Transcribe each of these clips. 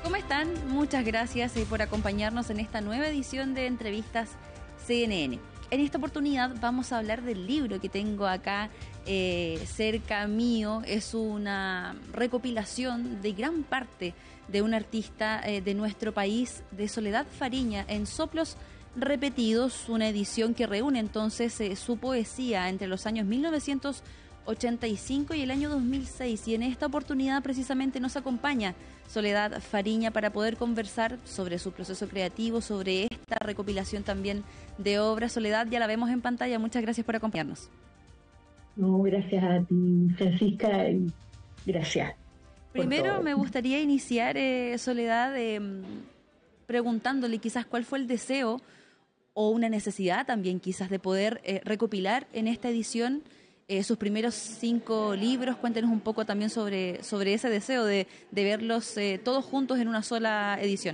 ¿Cómo están? Muchas gracias por acompañarnos en esta nueva edición de Entrevistas CNN. En esta oportunidad vamos a hablar del libro que tengo acá cerca mío. Es una recopilación de gran parte de un artista de nuestro país, de Soledad Fariña, en Soplos Repetidos, una edición que reúne entonces su poesía entre los años 1985 y el año 2006, y en esta oportunidad precisamente nos acompaña Soledad Fariña para poder conversar sobre su proceso creativo, sobre esta recopilación también de obras. Soledad, ya la vemos en pantalla, muchas gracias por acompañarnos. No, gracias a ti, Francisca, y gracias por Primero todo. me gustaría iniciar, Soledad, preguntándole quizás cuál fue el deseo o una necesidad también quizás de poder recopilar en esta edición sus primeros 5 libros. Cuéntenos un poco también sobre ese deseo de verlos todos juntos en una sola edición.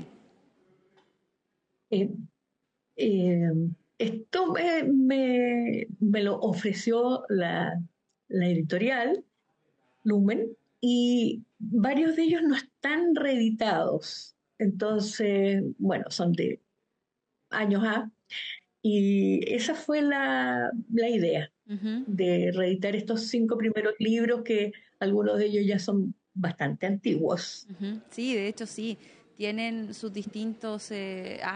Eh, eh, Esto me lo ofreció la editorial Lumen, y varios de ellos no están reeditados. Entonces, bueno, son de años A, y esa fue la idea, Uh-huh. de reeditar estos 5 primeros libros, que algunos de ellos ya son bastante antiguos. Uh-huh. Sí, de hecho sí, tienen sus distintos